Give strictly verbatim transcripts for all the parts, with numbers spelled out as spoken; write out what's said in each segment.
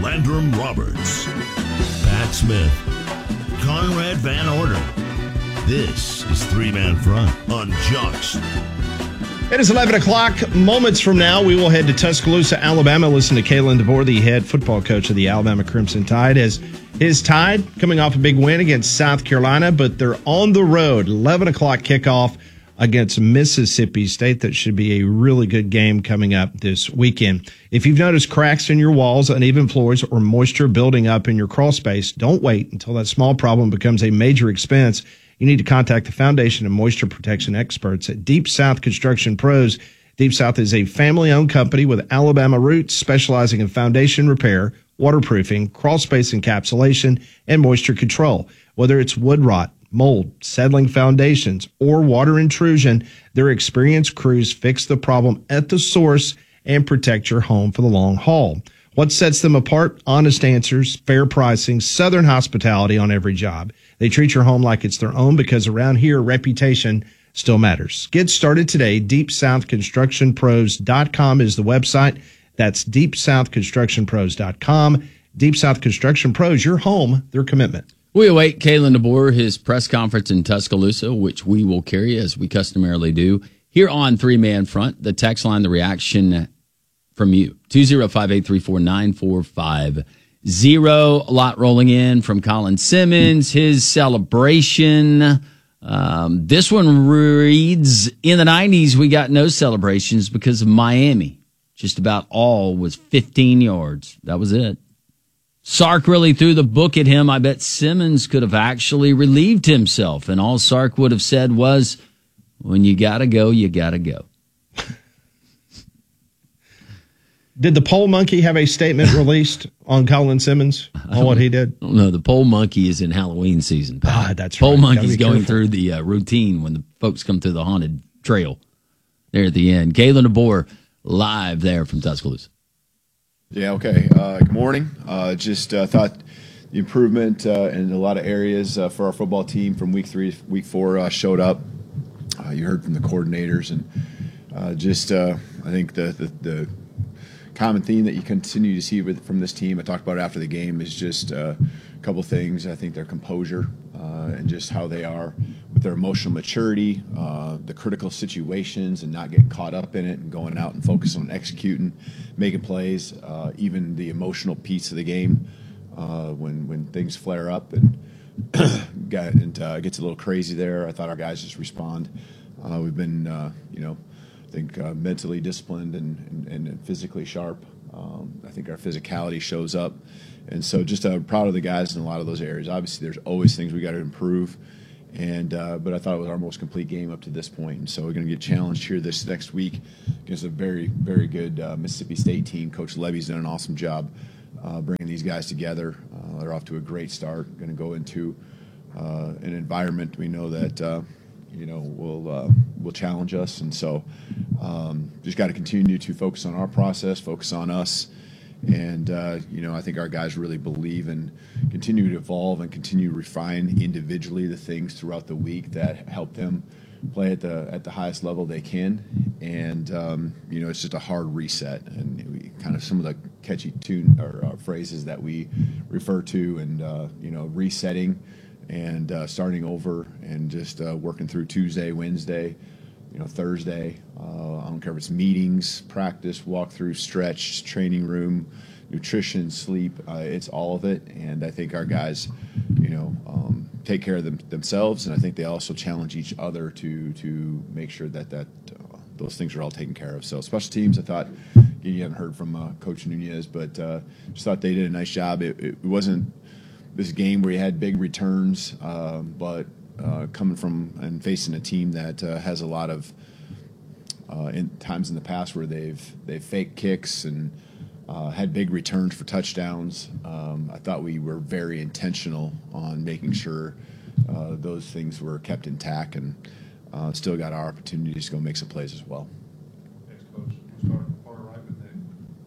Landrum Roberts, Pat Smith, Conrad Van Orden. This is Three Man Front on Jocks. It is eleven o'clock. Moments from now, we will head to Tuscaloosa, Alabama. Listen to Kalen DeVore, the head football coach of the Alabama Crimson Tide, as his Tide coming off a big win against South Carolina, but they're on the road. eleven o'clock kickoff against Mississippi State. That should be a really good game coming up this weekend. If you've noticed cracks in your walls, uneven floors, or moisture building up in your crawl space, don't wait until that small problem becomes a major expense. You need to contact the Foundation of Moisture Protection experts at Deep South Construction Pros. Deep South is a family-owned company with Alabama roots specializing in foundation repair, waterproofing, crawl space encapsulation, and moisture control. Whether it's wood rot, mold, settling foundations, or water intrusion, their experienced crews fix the problem at the source and protect your home for the long haul. What sets them apart? Honest answers, fair pricing, Southern hospitality on every job. They treat your home like it's their own because around here, reputation still matters. Get started today. deep south construction pros dot com is the website. That's deep south construction pros dot com. Deep South Construction Pros, your home, their commitment. We await Kalen DeBoer, his press conference in Tuscaloosa, which we will carry as we customarily do here on Three Man Front. The text line, the reaction from you, two oh five, eight three four, nine four five zero. A lot rolling in from Colin Simmons, his celebration. Um, this one reads, in the nineties, we got no celebrations because of Miami. Just about all was fifteen yards. That was it. Sark really threw the book at him. I bet Simmons could have actually relieved himself, and all Sark would have said was, when you gotta go, you gotta go. Did the poll monkey have a statement released on Colin Simmons on what he did? No, the poll monkey is in Halloween season. Ah, that's poll right. Poll monkey's going careful. through the uh, routine when the folks come through the haunted trail there at the end. Kalen DeBoer live there from Tuscaloosa. Yeah, okay. Uh, good morning. Uh, just uh, thought the improvement uh, in a lot of areas uh, for our football team from week three to week four uh, showed up. Uh, you heard from the coordinators, and uh, just uh, I think the, the the common theme that you continue to see with, from this team, I talked about it after the game, is just uh, a couple things. I think their composure uh, and just how they are with their emotional maturity, uh, the critical situations and not getting caught up in it and going out and focusing on executing, making plays, uh, even the emotional piece of the game uh, when, when things flare up and, got, and uh, gets a little crazy there. I thought our guys just respond. Uh, we've been, uh, you know, I think uh, mentally disciplined and, and, and physically sharp. Um, I think our physicality shows up. And so just uh, proud of the guys in a lot of those areas. Obviously, there's always things we got to improve. And uh, but I thought it was our most complete game up to this point. And so we're going to get challenged here this next week against a very, very good uh, Mississippi State team. Coach Levy's done an awesome job uh, bringing these guys together. Uh, they're off to a great start. Going to go into uh, an environment we know that uh, – you know, will uh, will challenge us. And so um, just got to continue to focus on our process, focus on us. And, uh, you know, I think our guys really believe and continue to evolve and continue to refine individually the things throughout the week that help them play at the at the highest level they can. And, um, you know, it's just a hard reset. And we, kind of some of the catchy tune or uh, phrases that we refer to and, uh, you know, resetting and uh, starting over and just uh, working through Tuesday, Wednesday, you know, Thursday. Uh, I don't care if it's meetings, practice, walkthrough, stretch, training room, nutrition, sleep. Uh, it's all of it. And I think our guys, you know, um, take care of them, themselves, and I think they also challenge each other to to make sure that that uh, those things are all taken care of. So special teams, I thought, you haven't heard from uh, Coach Nunez, but uh, just thought they did a nice job. It, it wasn't this game where you had big returns, uh, but uh, coming from and facing a team that uh, has a lot of uh, in times in the past where they've they've faked kicks and uh, had big returns for touchdowns. Um, I thought we were very intentional on making sure uh, those things were kept intact, and uh, still got our opportunities to go make some plays as well. Thanks, Coach. We'll start far right with Nick.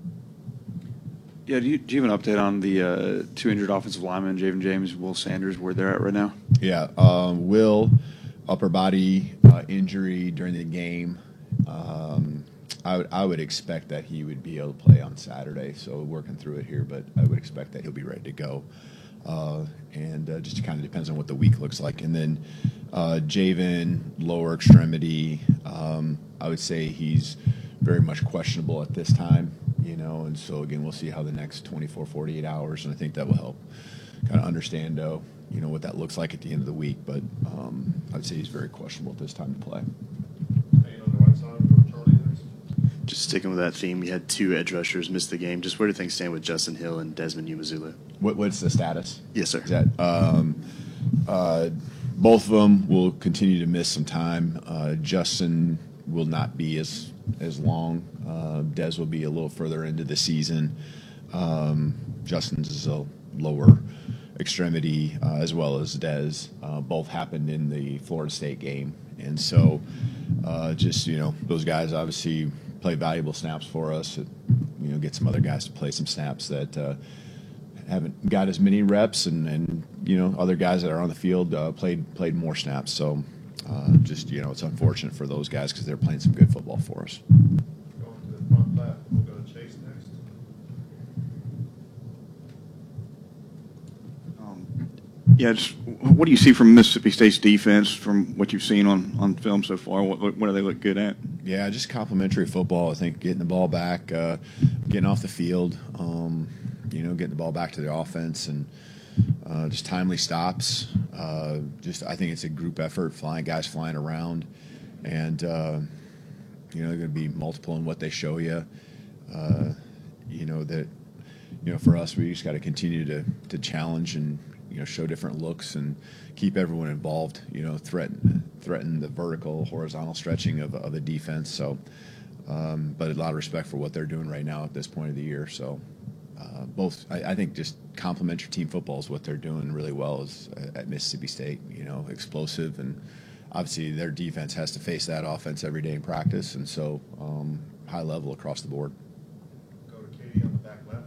Yeah, do you, do you have an update on the uh, two injured offensive linemen, Javen James, Will Sanders, where they're at right now? Yeah, um, Will, upper body uh, injury during the game. Um, I would I would expect that he would be able to play on Saturday. So working through it here, but I would expect that he'll be ready to go. Uh, and uh, just kind of depends on what the week looks like. And then uh, Javen, lower extremity, um, I would say he's very much questionable at this time, you know. And so again, we'll see how the next twenty-four, forty-eight hours, and I think that will help kind of understand, uh, you know, what that looks like at the end of the week. But um, I would say he's very questionable at this time to play. Just sticking with that theme, you had two edge rushers miss the game. Just where do things stand with Justin Hill and Desmond Umazulu? What, what's the status? Yes, sir. Is that, um, uh, both of them will continue to miss some time. Uh, Justin will not be as as long. Uh, Des will be a little further into the season. Um, Justin's is a lower extremity, uh, as well as Des. Uh, both happened in the Florida State game, and so uh, just you know those guys obviously play valuable snaps for us. It, you know, get some other guys to play some snaps that uh, haven't got as many reps, and, and you know other guys that are on the field uh, played played more snaps. So uh, just you know it's unfortunate for those guys because they're playing some good football for us. Going to the front left, we'll go to Chase next. Um, yeah, just what do you see from Mississippi State's defense from what you've seen on, on film so far? What, what do they look good at? Yeah, just complimentary football. I think getting the ball back, uh, getting off the field, um, you know, getting the ball back to the offense, and uh, just timely stops. Uh, just I think it's a group effort, flying guys flying around, and uh, you know they're going to be multiple in what they show you. Uh, you know that you know for us, we just got to continue to to challenge and you know show different looks and keep everyone involved. You know, threaten threaten the vertical, horizontal stretching of of the defense. So, um, but a lot of respect for what they're doing right now at this point of the year. So. Uh, both, I, I think, just complementary team football is what they're doing really well is at Mississippi State. You know, explosive, and obviously their defense has to face that offense every day in practice, and so um, high level across the board. Go to Katie on the back left.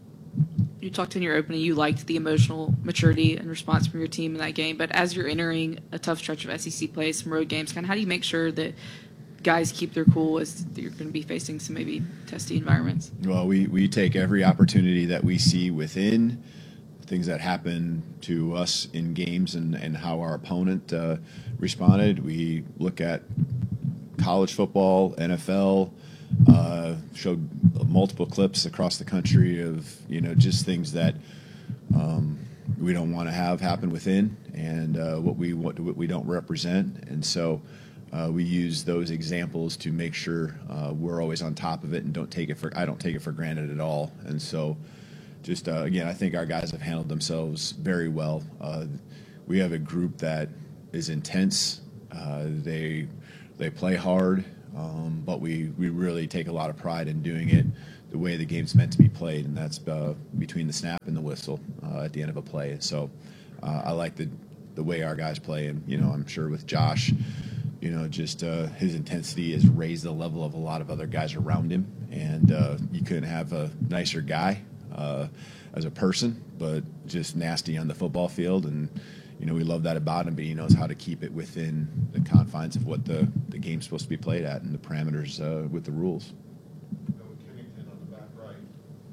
You talked in your opening, you liked the emotional maturity and response from your team in that game, but as you're entering a tough stretch of S E C play, some road games, kind of how do you make sure that guys keep their cool as you're going to be facing some maybe testy environments? Well, we, we take every opportunity that we see within things that happen to us in games and, and how our opponent uh, responded. We look at college football, N F L, uh, showed multiple clips across the country of, you know, just things that um, we don't want to have happen within and uh, what we what, what we don't represent. And so Uh, we use those examples to make sure uh, we're always on top of it and don't take it for I don't take it for granted at all. And so, just uh, again, I think our guys have handled themselves very well. Uh, we have a group that is intense. Uh, they they play hard, um, but we we really take a lot of pride in doing it the way the game's meant to be played, and that's uh, between the snap and the whistle uh, at the end of a play. So, uh, I like the the way our guys play, and you know, I'm sure with Josh. You know, just uh, his intensity has raised the level of a lot of other guys around him, and uh, you couldn't have a nicer guy uh, as a person, but just nasty on the football field. And you know, we love that about him, but he knows how to keep it within the confines of what the, the game's supposed to be played at and the parameters uh, with the rules. Go with Kennington on the back right.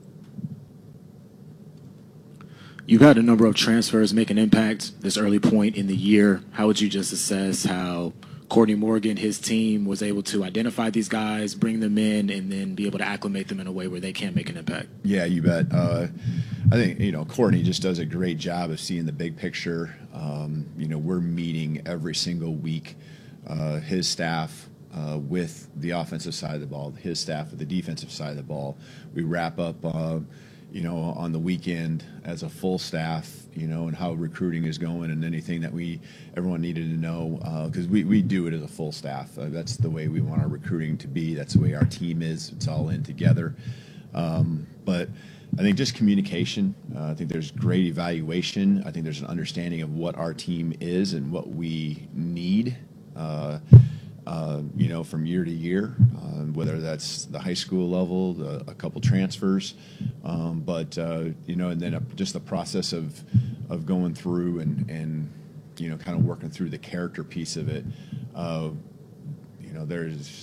You've had a number of transfers make an impact this early point in the year. How would you just assess how Courtney Morgan, his team, was able to identify these guys, bring them in, and then be able to acclimate them in a way where they can make an impact? Yeah, you bet. Uh, I think, you know, Courtney just does a great job of seeing the big picture. Um, you know, we're meeting every single week, uh, his staff uh, with the offensive side of the ball, his staff with the defensive side of the ball. We wrap up, uh, you know, on the weekend as a full staff, you know, and how recruiting is going and anything that we everyone needed to know, because uh, we, we do it as a full staff. Uh, that's the way we want our recruiting to be. That's the way our team is. It's all in together. Um, but I think just communication. Uh, I think there's great evaluation. I think there's an understanding of what our team is and what we need. Uh, Uh, you know, from year to year, uh, whether that's the high school level, the, a couple transfers, um, but uh, you know, and then a, just the process of of going through and and you know, kind of working through the character piece of it. Uh, you know, there's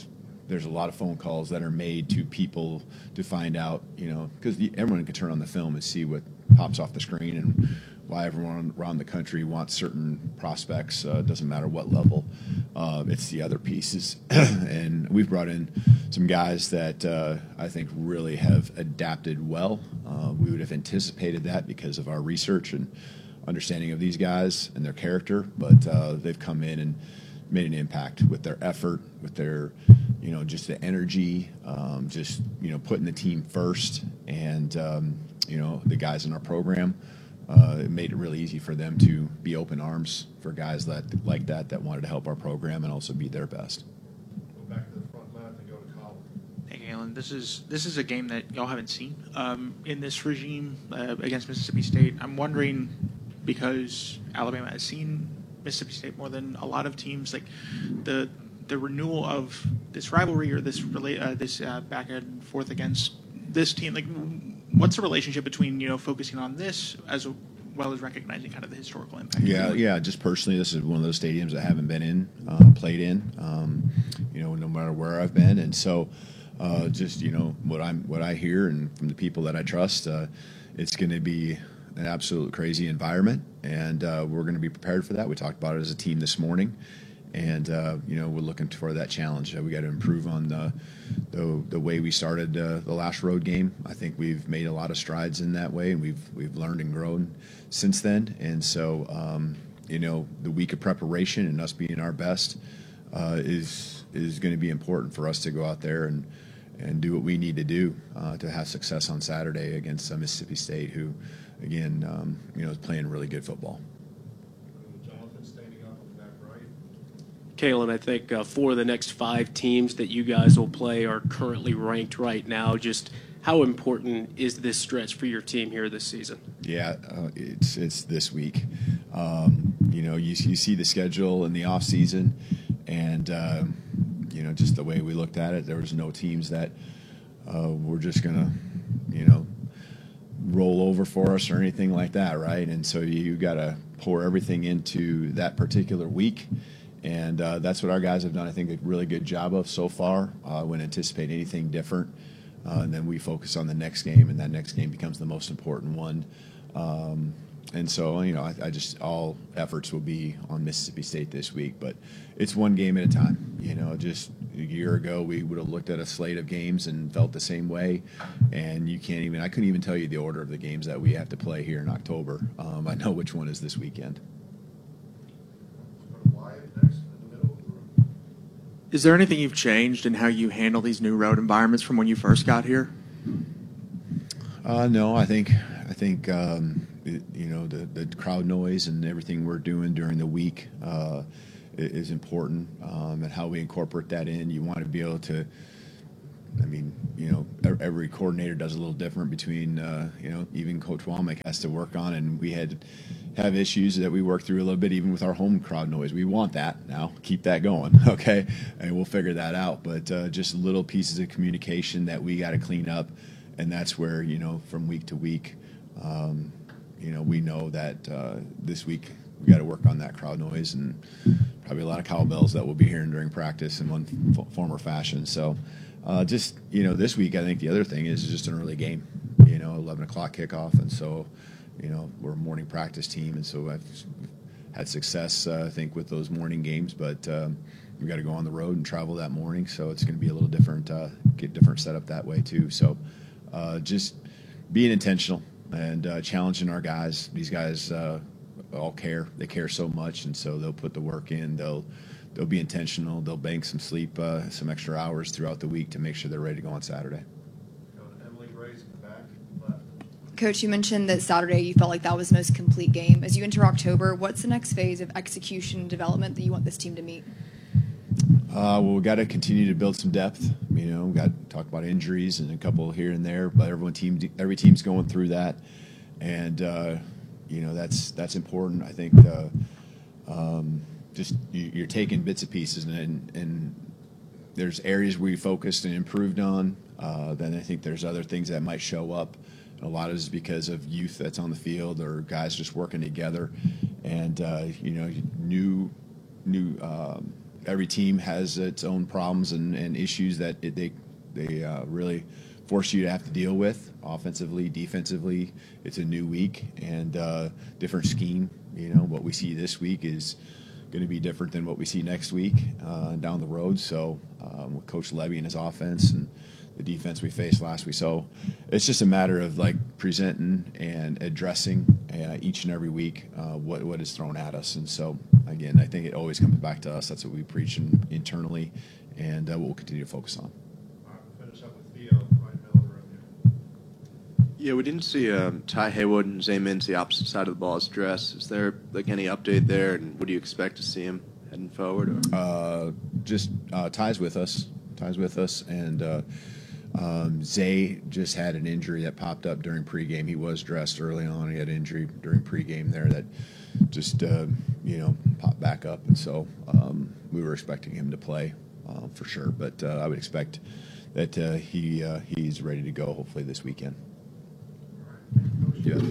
there's a lot of phone calls that are made to people to find out, you know, because everyone can turn on the film and see what pops off the screen and why everyone around the country wants certain prospects. Uh, doesn't matter what level. Uh, it's the other pieces. And we've brought in some guys that uh, I think really have adapted well. Uh, we would have anticipated that because of our research and understanding of these guys and their character, but uh, they've come in and made an impact with their effort, with their, you know, just the energy, um, just, you know, putting the team first. And, um, you know, the guys in our program, uh, it made it really easy for them to be open arms for guys that like that, that wanted to help our program and also be their best. Go back to the front left and go to Colin. Hey, Galen, this is this is a game that y'all haven't seen um, in this regime uh, against Mississippi State. I'm wondering, because Alabama has seen Mississippi State more than a lot of teams, like the the renewal of this rivalry or this relate uh, this uh, back and forth against this team. Like, what's the relationship between, you know, focusing on this as well as recognizing kind of the historical impact? Yeah, yeah. Just personally, this is one of those stadiums I haven't been in, uh, played in. Um, you know, no matter where I've been, and so uh, just you know what I'm what I hear and from the people that I trust, uh, it's going to be an absolute crazy environment, and uh, we're going to be prepared for that. We talked about it as a team this morning, and uh, you know we're looking for that challenge. Uh, we got to improve on the the, the way we started uh, the last road game. I think we've made a lot of strides in that way, and we've we've learned and grown since then. And so um, you know the week of preparation and us being our best uh, is is going to be important for us to go out there and and do what we need to do uh, to have success on Saturday against uh, Mississippi State, who again, um, you know, is playing really good football. Jonathan standing up on the back right. Kalen, I think uh, four of the next five teams that you guys will play are currently ranked right now. Just how important is this stretch for your team here this season? Yeah, uh, it's it's this week. Um, you know, you, you see the schedule in the off season, and uh, you know, just the way we looked at it, there was no teams that uh, were just gonna, you know, roll over for us or anything like that, right? And so you got to pour everything into that particular week, and uh, that's what our guys have done, I think, a really good job of so far. I uh, wouldn't anticipate anything different, uh, and then we focus on the next game, and that next game becomes the most important one. Um, and so, you know, I, I just all efforts will be on Mississippi State this week, but it's one game at a time. You know, just a year ago we would have looked at a slate of games and felt the same way, and you can't even, I couldn't even tell you the order of the games that we have to play here in October. Um, I know which one is this weekend. Is there anything you've changed in how you handle these new road environments from when you first got here? Uh, no, I think I think um, it, you know the the crowd noise and everything we're doing during the week uh, is important, um, and how we incorporate that in. You want to be able to. I mean, you know, every coordinator does a little different between, uh, you know, even Coach Womack has to work on, and we had have issues that we work through a little bit, even with our home crowd noise. We want that now, keep that going, okay? And we'll figure that out. But uh, just little pieces of communication that we got to clean up, and that's where, you know, from week to week, um, you know, we know that uh, this week we got to work on that crowd noise, and probably a lot of cowbells that we'll be hearing during practice in one f- form or fashion. So. Uh, just, you know, this week I think the other thing is just an early game, you know, eleven o'clock kickoff. And so, you know, we're a morning practice team. And so I've had success, uh, I think, with those morning games. But um, we got to go on the road and travel that morning. So it's going to be a little different, uh, get different setup that way, too. So uh, just being intentional and uh, challenging our guys. These guys uh, all care. They care so much. And so they'll put the work in. They'll They'll be intentional. They'll bank some sleep, uh, some extra hours throughout the week to make sure they're ready to go on Saturday. Emily Grace in the back, left. Coach, you mentioned that Saturday you felt like that was the most complete game. As you enter October, what's the next phase of execution and development that you want this team to meet? Uh, well, we got to continue to build some depth. You know, we got to talk about injuries and a couple here and there, but everyone team, every team's going through that, and uh, you know that's that's important. I think. The, um, Just you're taking bits and pieces, and, and there's areas where you focused and improved on. Uh, then I think there's other things that might show up. A lot of it is because of youth that's on the field or guys just working together, and uh, you know, new new um, every team has its own problems and, and issues that it, they they uh, really force you to have to deal with offensively, defensively. It's a new week and uh, different scheme. You know, what we see this week is going to be different than what we see next week uh, down the road. So um, with Coach Levy and his offense and the defense we faced last week. So it's just a matter of like presenting and addressing uh, each and every week uh, what what is thrown at us. And so again, I think it always comes back to us. That's what we preach in, internally, and uh, what we'll continue to focus on. All right, we'll finish up with Theo right in the middle of the room here. Yeah, we didn't see um, Ty Haywood and Zay Mintz the opposite side of the ball as dress. Is there like any update there, and what do you expect to see him heading forward? Or? Uh, just uh, Ty's with us. Ty's with us, and uh, um, Zay just had an injury that popped up during pregame. He was dressed early on. He had an injury during pregame there that just uh, you know popped back up, and so um, we were expecting him to play uh, for sure. But uh, I would expect that uh, he uh, he's ready to go. Hopefully this weekend. Yeah.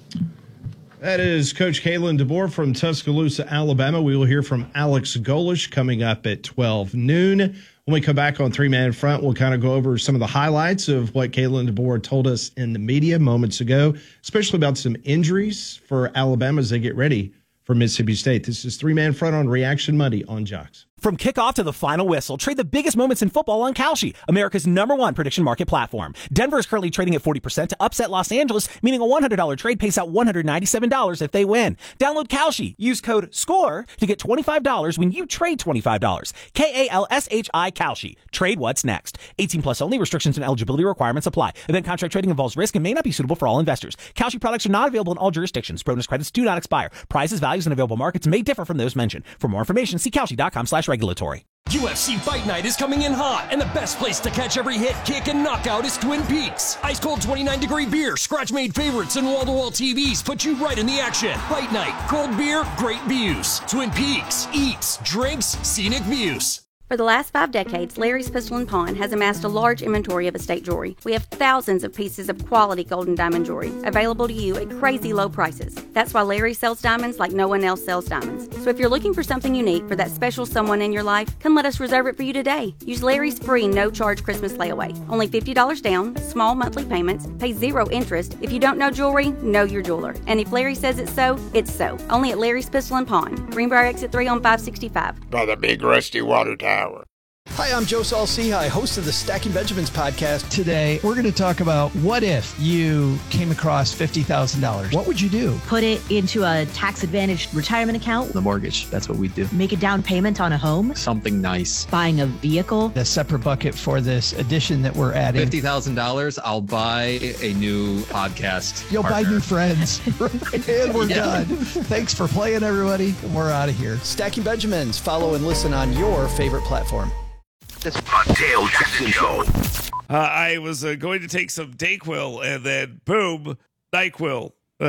That is Coach Kalen DeBoer from Tuscaloosa, Alabama. We will hear from Alex Golesh coming up at twelve noon. When we come back on Three Man Front, we'll kind of go over some of the highlights of what Kalen DeBoer told us in the media moments ago, especially about some injuries for Alabama as they get ready for Mississippi State. This is Three Man Front on Reaction Monday on Jocks. From kickoff to the final whistle, trade the biggest moments in football on Kalshi, America's number one prediction market platform. Denver is currently trading at forty percent to upset Los Angeles, meaning a one hundred dollars trade pays out one hundred ninety-seven dollars if they win. Download Kalshi. Use code SCORE to get twenty-five dollars when you trade twenty-five dollars. K A L S H I Kalshi. Trade what's next. eighteen plus only. Restrictions and eligibility requirements apply. Event contract trading involves risk and may not be suitable for all investors. Kalshi products are not available in all jurisdictions. Bonus credits do not expire. Prices, values, and available markets may differ from those mentioned. For more information, see Kalshi.com slash regulatory. U F C Fight Night is coming in hot, and the best place to catch every hit, kick, and knockout is Twin Peaks. Ice cold twenty-nine degree beer, scratch-made favorites, and wall-to-wall T Vs put you right in the action. Fight Night, cold beer, great views. Twin Peaks, eats, drinks, scenic views. For the last five decades, Larry's Pistol and Pawn has amassed a large inventory of estate jewelry. We have thousands of pieces of quality gold and diamond jewelry available to you at crazy low prices. That's why Larry sells diamonds like no one else sells diamonds. So if you're looking for something unique for that special someone in your life, come let us reserve it for you today. Use Larry's free no-charge Christmas layaway. Only fifty dollars down, small monthly payments, pay zero interest. If you don't know jewelry, know your jeweler. And if Larry says it's so, it's so. Only at Larry's Pistol and Pawn. Greenbrier Exit three on five sixty-five. By the big rusty water tower. Hi, I'm Joe Saul-Sehy, host of the Stacking Benjamins podcast. Today, we're going to talk about what if you came across fifty thousand dollars. What would you do? Put it into a tax-advantaged retirement account. The mortgage, that's what we do. Make a down payment on a home. Something nice. Buying a vehicle. A separate bucket for this addition that we're adding. fifty thousand dollars, I'll buy a new podcast You'll partner. buy new friends. And we're Yeah. done. Thanks for playing, everybody. We're out of here. Stacking Benjamins. Follow and listen on your favorite platform. This Dale Jackson Show. Uh, I was uh, going to take some Dayquil, and then boom, NyQuil